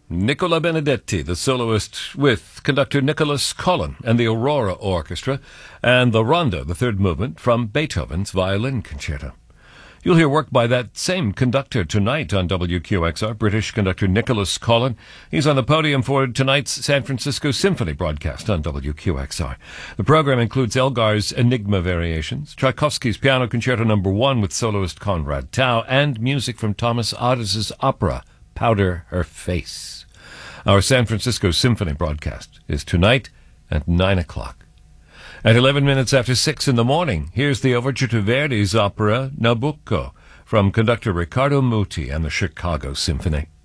Nicola Benedetti, the soloist, with conductor Nicholas Collin and the Aurora Orchestra, and the Rondo, the third movement, from Beethoven's Violin Concerto. You'll hear work by that same conductor tonight on WQXR, British conductor Nicholas Collin. He's on the podium for tonight's San Francisco Symphony broadcast on WQXR. The program includes Elgar's Enigma Variations, Tchaikovsky's Piano Concerto No. 1 with soloist Conrad Tao, and music from Thomas Oddis's opera, Powder Her Face. Our San Francisco Symphony broadcast is tonight at 9 o'clock. At 11 minutes after 6 in the morning, here's the overture to Verdi's opera Nabucco from conductor Riccardo Muti and the Chicago Symphony.